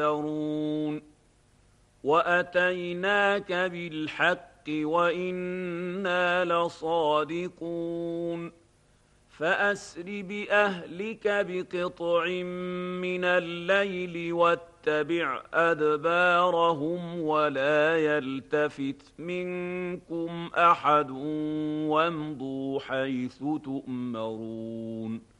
يفترون وأتيناك بالحق وإنا لصادقون فأسر بأهلك بقطع من الليل واتبع أدبارهم ولا يلتفت منكم أحد وامضوا حيث تؤمرون